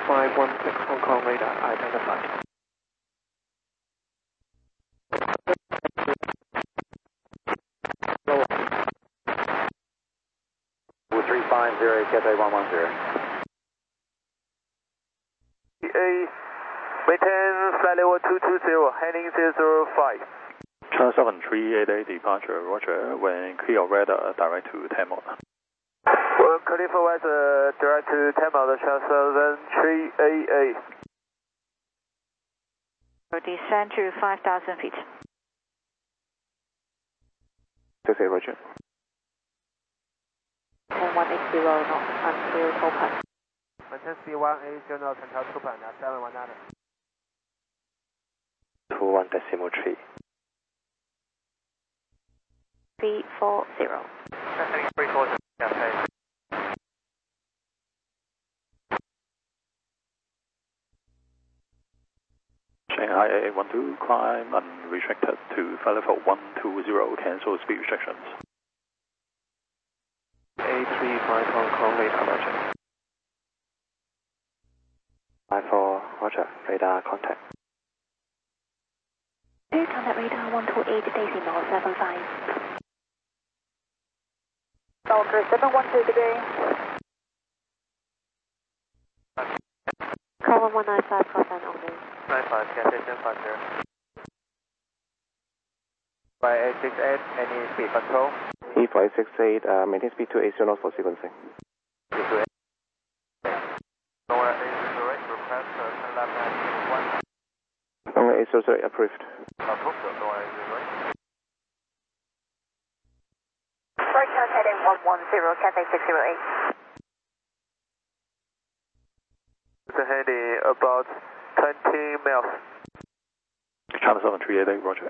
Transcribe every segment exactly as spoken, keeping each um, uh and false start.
five one six Hong Kong radar identified. three five zero, Cathay one one zero. A, maintain flight level two two zero, heading zero zero five. Channel seven three eight eight departure, roger, when clear radar direct to ten mode. Well, clear for weather, direct to ten mode, Channel seven three eight eight. Descend to five thousand feet. six eight, roger. ten one eight zero knots until open. Maintain C one eight zero knots until open, seven one nine. two one decimal three. three four zero. Heading three four zero, Cathay. Shanghai A one two, climb unrestricted to flight level one two zero, cancel speed restrictions. A three five Hong Kong radar, roger. five four, roger, radar contact. Two contact radar one two eight decimal seven five. Doctor seven one two today. Call one nine five, call sign only. nine five, Cathay seven five zero. By eight six eight, any speed control? E five six eight, uh, maintain speed two eight zero knots for sequencing. Nora eight zero eight, request uh, turn left at one. Nora eight zero eight, approved. Approved, Nora eight zero eight. Right turn heading one one zero, Cathay six zero eight. It's heading about twenty miles. Channel seven three eight eight, roger.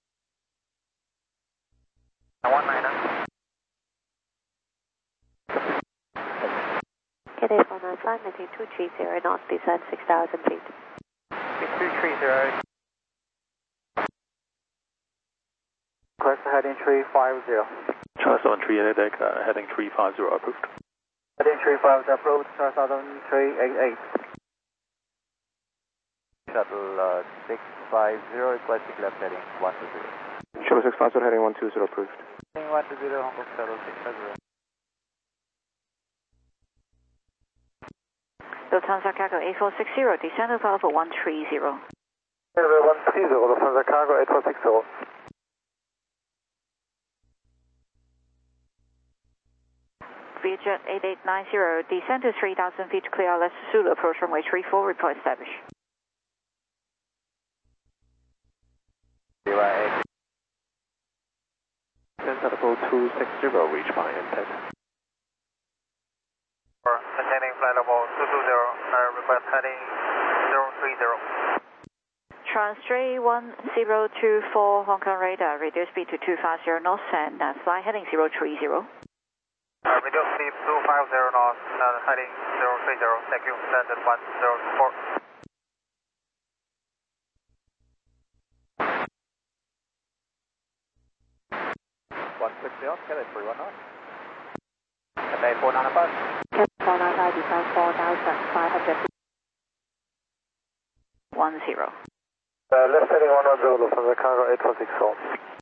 one nine. Cathay four nine five, maintain two three zero knots, descend six thousand feet. two three zero. Request heading three five zero. Channel seven three eight eight, uh, heading three five zero, approved. Heading three five zero, approved, Channel seven three eight eight. Shuttle uh, six five zero, requesting left heading one two zero. Shuttle six five zero, heading one two zero, approved. Heading one two zero, Hong Kong Shuttle six five zero. Lufthansa Cargo eight four six zero, descend to level one three zero. Level one three zero, Lufthansa Cargo eight four six zero. Vietjet eight eight nine zero, descend to three thousand feet, clear left Zulu, approach runway three four, report established. Center level two six zero, reach by and test. Maintaining flight level two two zero, uh, request heading zero three zero. Trans three one zero two four Hong Kong radar, reduce speed to two five zero knots and uh, fly heading zero three zero. Uh, reduce speed two five zero knots, uh, heading zero three zero, thank you, landed one zero four. one six zero, Cathay three one nine. Cathay four nine five. Cathay four nine five, descend four thousand five hundred feet. one zero. Uh, left heading one one zero, Lufthansa Cargo eight four six four.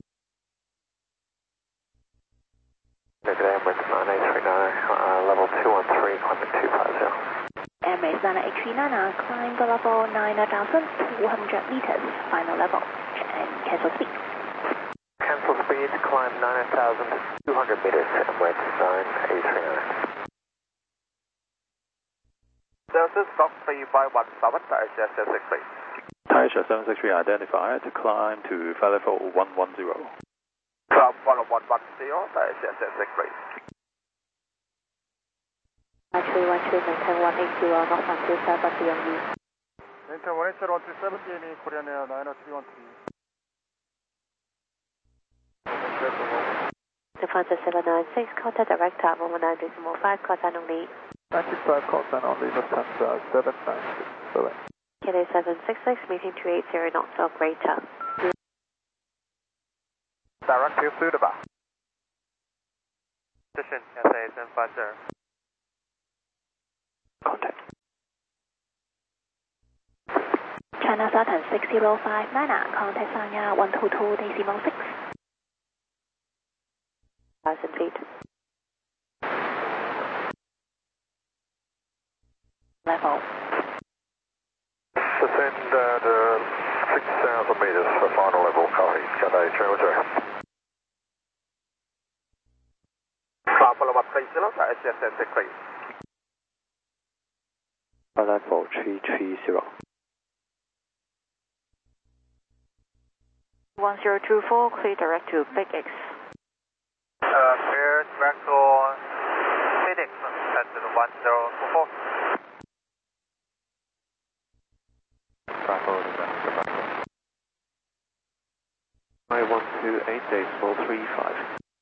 Today, Emirates nine eight three nine, uh, level two one three, climbing two five zero. Emirates nine eight three nine, climb the level nine thousand two hundred meters, final level, and cancel speed. Cancel speed, climb nine thousand two hundred meters, Emirates nine eight three nine. Delta Stock three five one seven, Taisha seven six three. Taisha seven six three identified, climb to flight level one one zero. From one one one zero, Taisha seven six three. three one two, maintain one eight zero, knots until seven D M U. Maintain one eight zero until seven D M U, Korean Air nine oh three one three. Lufthansa seven nine six, contact director one one nine decimal five, call sign only. ninety-five, call sign only, Lufthansa seven nine six, bye-bye. Cathay seven six six, meeting two eight zero knots or greater. Direct to Sudaba. Position, Cathay seven five zero. Contact. China Southern six zero five Niner, contact Sanya one two two decimal six. one thousand feet. Level. Descend at uh, six thousand meters for final level, copy. Cathay Channel zero. Cloud Boulevard three zero, S S S six three. Level three three zero. one zero two four, clear direct to Big X. Uh, clear direct to Phoenix at one zero two four. Bravo, Bravo. I one two eight decimal three five.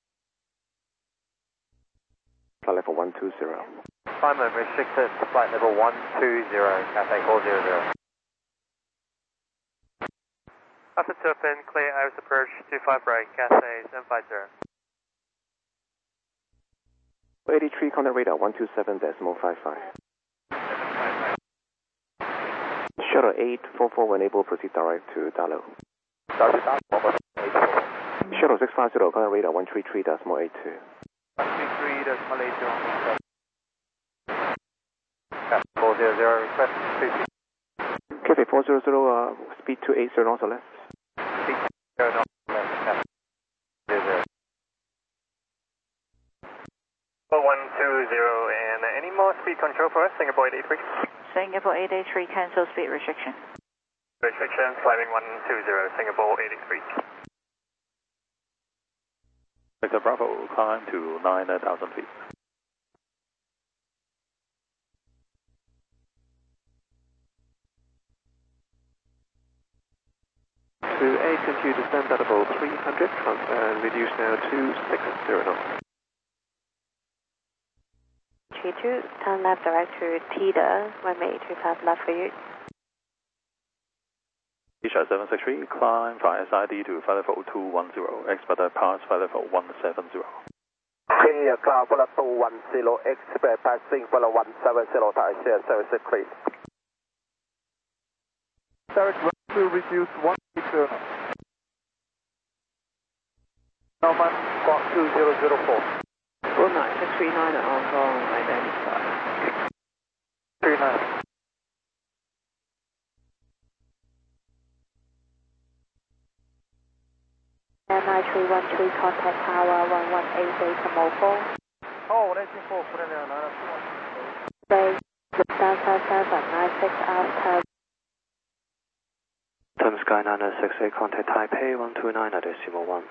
Flight level one two zero. Climate restricted, flight level one two zero, Cathay four zero zero. Alpha two open, clear iris approach two five right, Cathay seven five zero. eighty-three contact radar one two seven decimal five five. Shuttle eight four four when able proceed direct to Dalo. Shuttle six five zero contact radar one three three decimal eight two. one three three decimal eight two. four zero zero, request two. Cathay four zero zero, uh, speed two eight zero knots or less. Speed zero knots left, Cathay zero zero. one two zero, and any more speed control for us, Singapore eight eight three? Singapore eight eight three, cancel speed restriction. Restriction, climbing one two zero, Singapore eight eight three. Victor Bravo, climb to nine thousand feet. To eight, continue to descend at level three hundred, and reduce now to six zero knots. three two, turn left direct to Tida, runway two five left for you. Asia seven six three, climb via S I D to flight level two one zero, expedite past flight level one seven zero. Clear, Cloud Boulevard two one zero, expedite passing for one seven zero, Thai seven six three. Direct run to reduce one eight zero. Norman, squawk two zero zero four. Good night, six three nine at Hong Kong, identified. three nine. M I three one three, contact tower one one eight decimal four. Oh, that's in four, put in there, nine Base, seven five seven nine six after. Time Sky nine six eight, contact Taipei one two nine decimal one.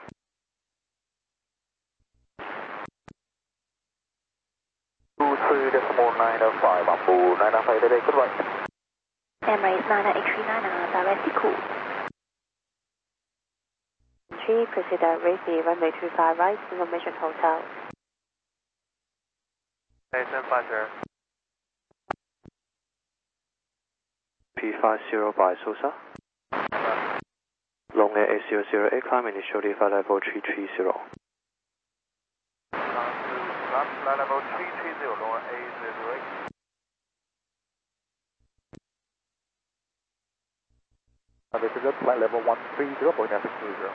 two three decimal nine five, one two nine five, goodbye. Emirates nine eight three nine, direct to Cool. three, proceed directly, runway two five right, Information Hotel. seven five zero. P five zero by Sosa. Long Air eight zero zero eight, climb initially flight level three three zero. Flight level three three zero, lower eight zero zero eight. This is flight level one three zero, point six two zero.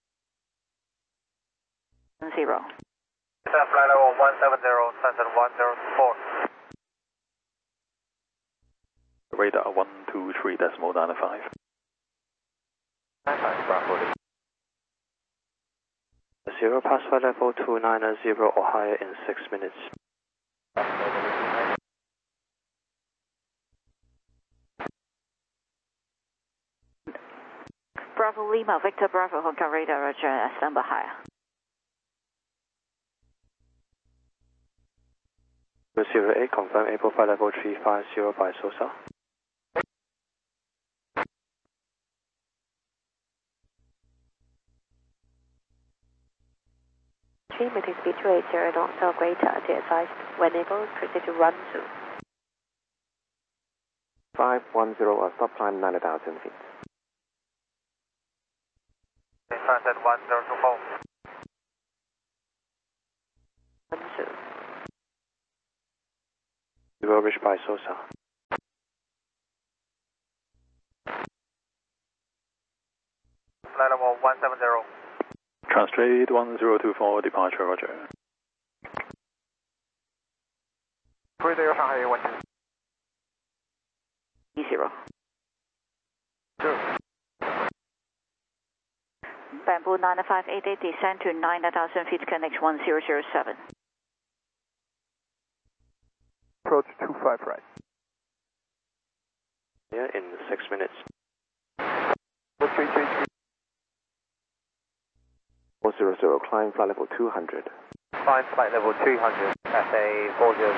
Zero. Flight level one seven zero, Sunset one zero four. Radar one two three decimal nine five. Bravo. Zero past flight level two nine zero or higher in six minutes. Bravo Lima, Victor Bravo, Hong Kong radar, Roger, stand by higher. zero eight, confirm April flight level three five zero by Sosa. three, meeting speed two eight zero knots or greater, to advise when able, proceed to run soon. five one zero, uh, stop climb nine thousand feet. Sunset one zero two four. Run soon. You will reach by Sosa. flight level one seven zero. Translate one zero two four, departure, roger. three zero Shanghai one two. Zero. Zero. Bamboo nine five eight eight, descend to nine thousand feet, connect one zero zero seven. Approach two five right. Yeah, in six minutes. three three three. four zero zero, climb flight level two hundred. Climb flight level two hundred, S A four zero.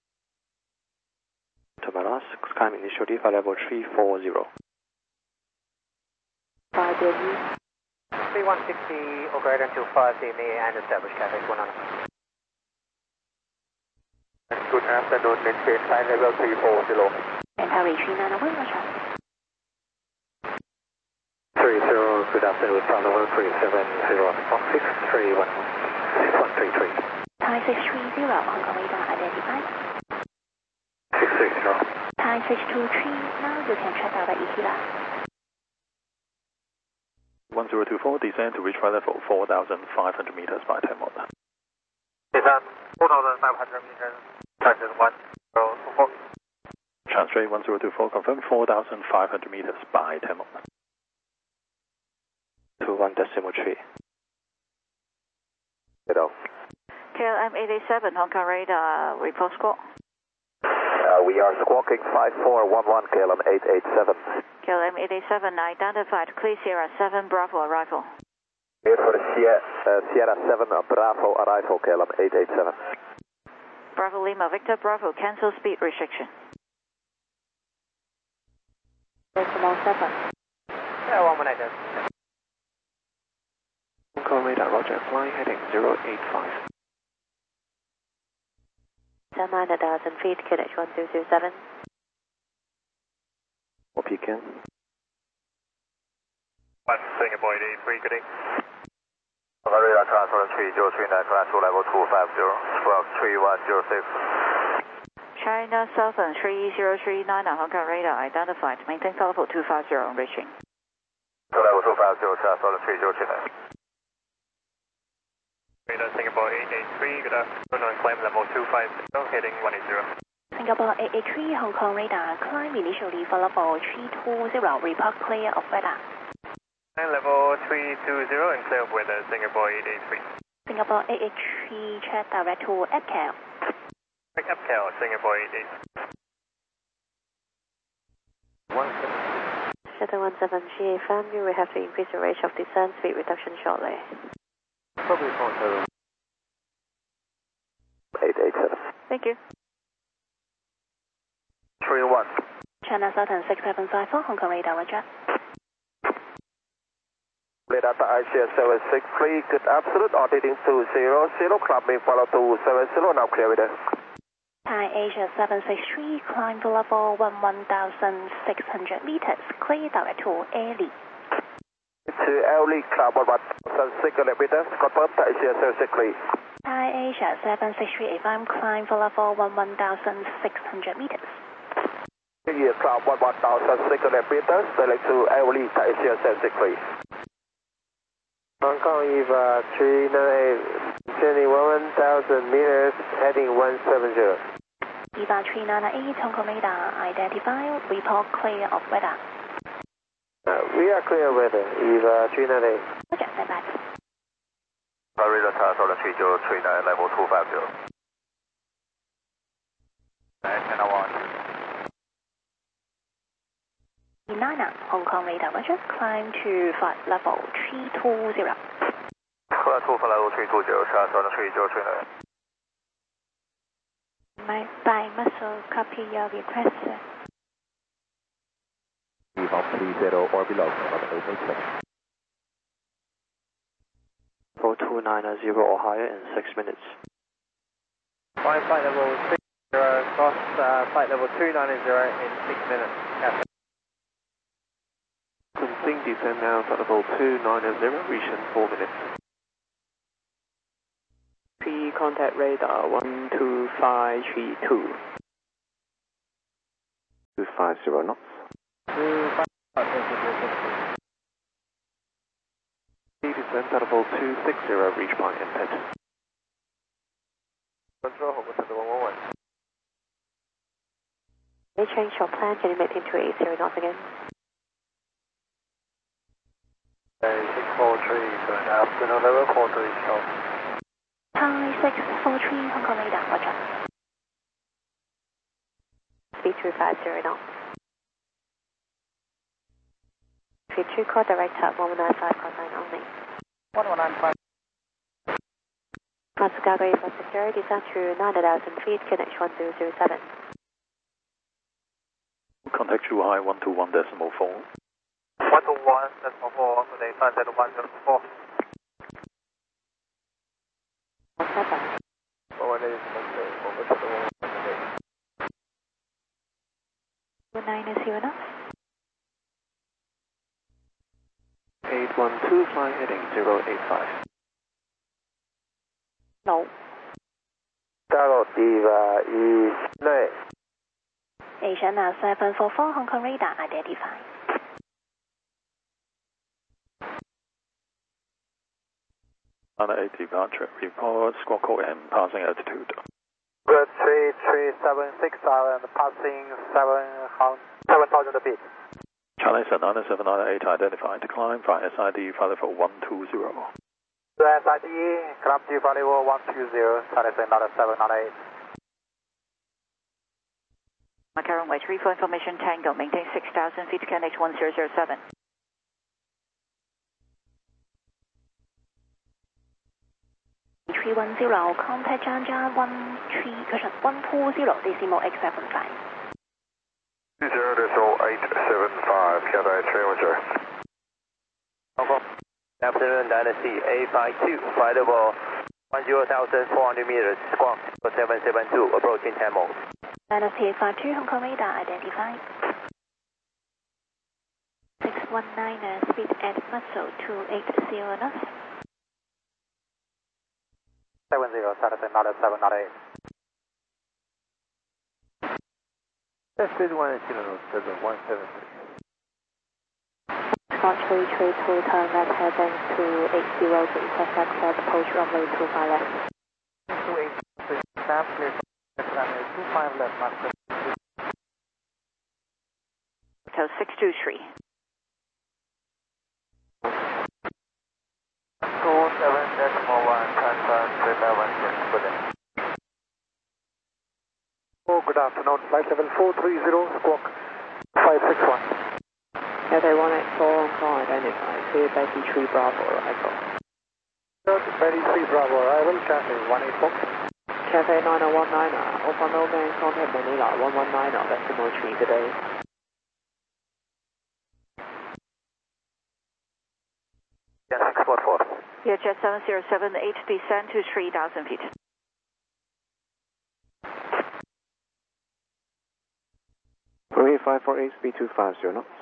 To my last, climb initially flight level three four zero. five zero. three one sixty or greater until five C M E and establish Cafe one nine. Good afternoon, maintain flight level three four zero. And Harry three nine one, roger. three zero, good afternoon, flight level three seven zero, six three one, six one three three. Thai six three zero, Hong Kong radar identified. six six zero. Thai six two three, now you can check out the E T L A. one zero two four, descend to reach flight level four thousand five hundred meters by ten knot. Descend four thousand five hundred meters, transit one zero two four. Translate one zero two four, confirm four thousand five hundred meters by ten knot. two one decimal three. Hello. K L M eight eight seven, Hong Kong radar, report squawk. Uh, we are squawking five four one one, K L M eight eight seven. K L M eight eight seven, identified, clear Sierra seven, Bravo arrival. Here for the Sierra, uh, Sierra seven, uh, Bravo arrival, K L M eight eight seven. Bravo Lima, Victor Bravo, cancel speed restriction. Decimal seven. Yeah, one minute. Hong Kong radar, roger, flying heading zero eight five. nine thousand feet, K H one two two seven. Or Pekin. One Singapore eight eight three, good day. Radar transfer three zero three nine, transfer level two five zero, squawk three one zero six. China Southern three zero three nine, Hong Kong radar, identified, maintain flight level two five zero, reaching. Level two five zero, transfer three zero three nine. Radar Singapore eight eight three, good afternoon, climb level two five zero, heading one eight zero. Singapore eight eight three, Hong Kong radar, climb initially for level three two zero, report clear of weather. Climb level three two zero and clear of weather, Singapore eight eight three. Singapore eight eight three, check direct to A P C A L. Pick up Cal, Singapore eight eight. One seven. Shuttle one seven, G A family, we have to increase the rate of descent, speed reduction shortly. Probably four zero. eight eight seven. Thank you. three one. China Southern six seven five four, Hong Kong radar, roger. Radar I C S seven six three, good absolute, altitude two zero zero, climbing follow two seven zero, now clear with us. Thai Asia seven six three, climb to level one one thousand six hundred meters, clear direct to Air Lee. To Air Lee, climb one thousand six hundred meters, confirm Thai Asia seven six three. Thai Asia seven six three, if I'm climb for level one one thousand six hundred meters. Here, climb one thousand six hundred meters, direct to Air Lee, Thai Asia seven six three. Hong Kong Eva three nine eight, journey one thousand meters, heading one seven zero. Eva three nine eight, Hong Kong radar, identified, report clear of weather. Uh, we are clear weather, Eva three nine eight. Roger, stand by. Radar transfer three zero three nine, level two five zero. And one. Nana, Hong Kong radar, roger, climb to flight level three two zero. Flight two level three two zero, transfer three zero three nine. My, by muscle, copy your request. Evolve three zero or below, eight eight seven. four two nine zero or higher in six minutes. Flying flight level six zero, cross uh, flight level two nine zero in six minutes. Yes. Complete descend now, flight level two nine zero, reach in four minutes. Pre-contact radar one two five three two. two five zero knots. Two five zero. descent level two six zero, reach point input. Control, Hong Kong Center one one one. May change your plan, can you maintain two eight zero knots again? six four three, good afternoon, level four three, show. Thai six four three Hong Kong radar, roger. Speed two five zero knots. three two, call direct at one one nine five, cosine only. one one nine five. Master Cargo eight four six zero, descend to nine thousand feet, K N H one zero zero seven. Contact you high one two one decimal four. one two one decimal four, today sunset one zero four. seven. one eight, Hong Kong Center one one eight. one nine zero knots. eight one two, fly heading zero eight five. No. Bravo Diva is no. Asia now seven four four Hong Kong radar, identify. Nine eight departure, report squawk code and passing altitude. Red three three seven six seven, passing seven seven thousand feet. Charlie set nine seven nine eight identified, climb by S I D flight level one two zero. S I D, climb to flight level one two zero, Charlie set nine seven nine eight. Micro runway three four information Tango, maintain six thousand feet, K N H one zero zero seven. three one zero, contact Janja one three, one two zero, decimal eight seven five. zero decimal eight seven five, Cathay three one zero. Hong Kong. Afternoon, Dynasty A five two, flight level one zero thousand four hundred meters, squawk seven seven two, approaching Tamil. Dynasty eight five two Hong Kong radar, identify. six one nine, uh, speed at muscle two eight zero knots. seven zero, Charlie set nine seven nine eight. Speed one eight zero, one seven three. Scott three three two, turn left heading to eight zero to request access, approach runway two five left. two eight, snap clear, two five left, master. So six two three. two seven decimal one, confirm three eleven, good day. Oh, good afternoon, flight level four three zero, squawk five six one. Cathay one eight four, Hong Kong identified, clear Betty three Bravo arrival. Betty three Bravo arrival, Cathay one eight four. Cathay nine oh one niner, Alpha November, contact Manila one one nine, decimal three today. Yes, six four four. Yeah, jet seven zero seven eight, descend to three thousand feet. Korea five four eight, speed two five zero knots.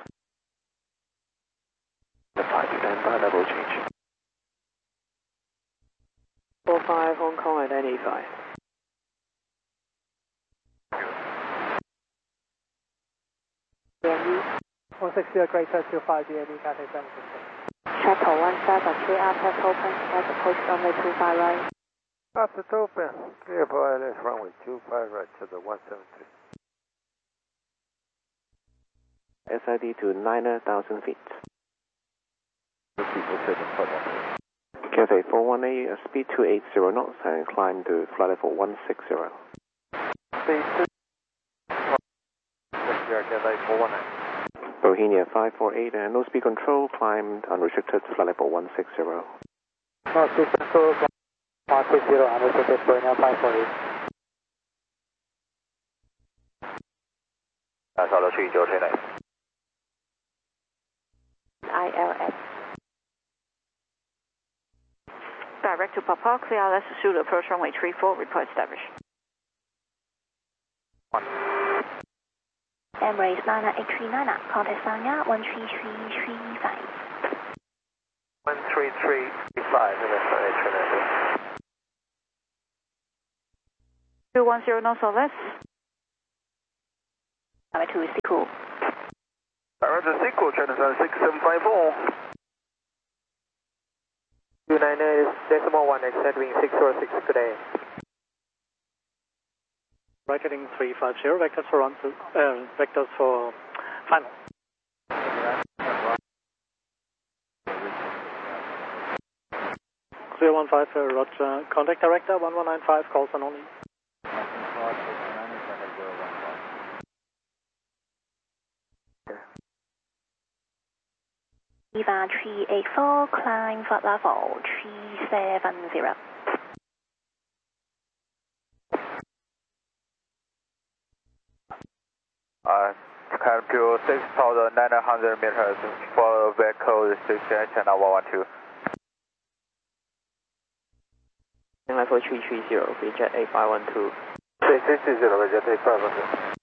The flight standby level change. four five Hong Kong identified. D M E. one six zero, great two five, D M E, Cathay seven six six. Shuttle one seven three, aircraft open, that's approach runway two five right. After open, clear for I L S runway two five right to the one seven three. S I D to nine thousand feet. Cathay four one eight, speed two eight zero knots and climb to flight level one six zero. Speed two. Cathay four one eight. Bohemia five four eight, and no speed control, climbed unrestricted flight level one six zero. No speed control, one six zero, unrestricted, Bohemia five four eight. That's all the three Joe three nine. I L S. Direct to Papa, clear L S Zulu, approach runway three four, report established. Emirates nine eight three nine, contact Sanya one three three three five. one three three five, two one zero knots or less. Number two is cool. Roger, sequel, China six seven five four. nine eight decimal one, extend wing six zero six, good day. Right heading three five zero, vectors for run, uh, vectors for final. zero one five, uh, Roger. Contact director one one nine five, calls on only. Eva three eight four, climb flight level three seven zero. Uh, climb to six thousand nine hundred meters for vehicle restriction channel one one two. Level three three zero, reject eight five one two. three three zero, reject eight five one two.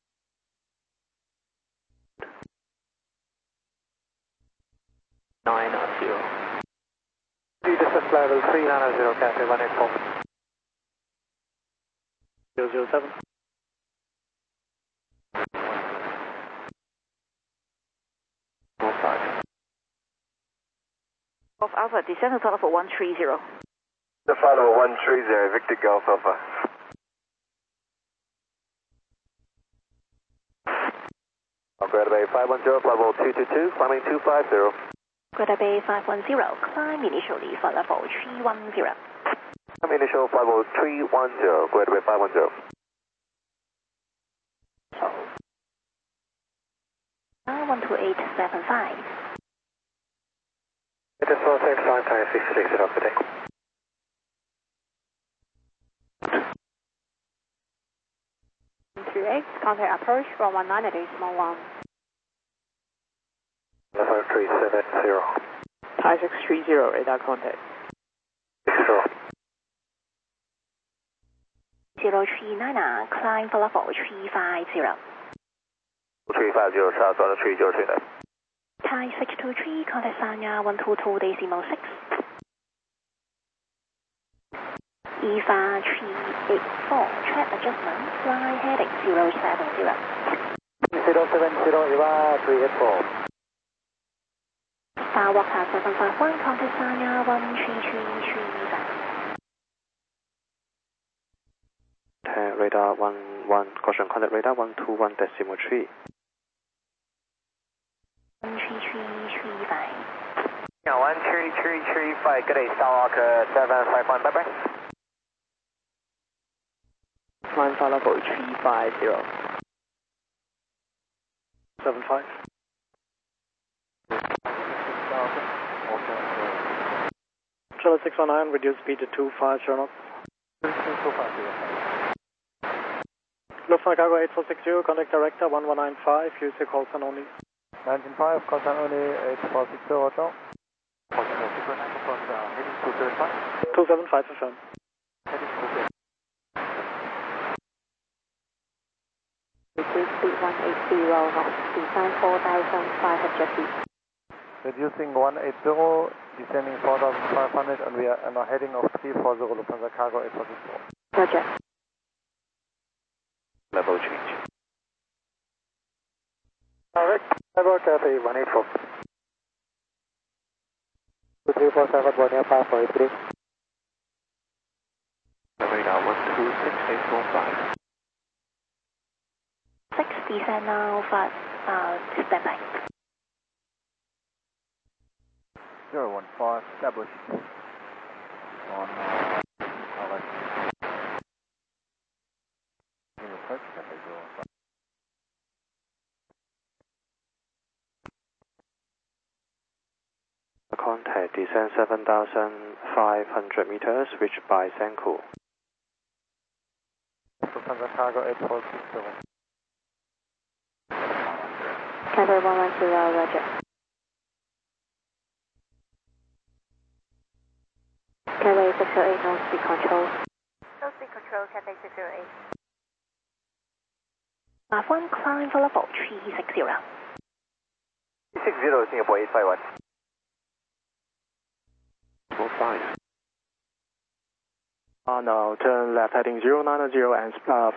nine zero. Distance level three nine zero, Cathay one eight four. zero zero seven. Golf Alpha, descend to total for one three zero. The follow one three zero, Victor Golf Alpha. Greta Bay five one zero, flight level two two two, climbing two five zero. Greta Bay five one zero, climb initially flight level three one zero. Climb initial flight level three one zero, Greta Bay five one zero. one two eight seven five. It is four six five five six six zero, good day. two eight, contact approach one one nine at decimal one. Level three seven zero. Thai six three zero, radar contact. six zero. zero three nine, climb flight level three five zero. three five zero, south on the three zero three nine. Thai six two three, contact Sanya one two two decimal six. Eva three eight four, track adjustment, fly heading zero seven zero. zero seven zero, Eva three eight four. Star Walker seven five one, contact Sanya one three three three five. Radar one one, caution contact radar one two one decimal three. one three three three five. Yeah, one three three three five, good day, Star Walker seven five one, bye bye. Climb flight level three five zero. seven five. Trailer six one nine, reduce speed to two five zero knots. Lufthansa Cargo eight four six zero, contact director one one nine five, use your call sign only. nineteen five, call sign only, eight four six zero, Roger. two seven five, affirm. Reduce speed one eight zero knots, descend four thousand five hundred feet. Reducing one eight zero, descending four thousand five hundred, and we are on a heading of three four zero, Lufthansa Cargo eight four six zero. Roger. Level change. Direct, Level Cathay one eight four. two three four seven, one eight five four eight three. Radar one two six eight four five. six, descend now, flight, uh, stand by. zero one five, establish on uh, Alex. Approach, Cathay zero one five. Contact, descend seven thousand five hundred meters, reached by Senko. Lufthansa Cargo eight four six zero. Cathay one one zero, roger. Cathay six zero eight, no speed control. No speed control, Cathay six zero eight. Uh, one, climb for level three six zero. six zero, Singapore eight five one. four five. Uh, no, turn left heading zero nine zero and uh,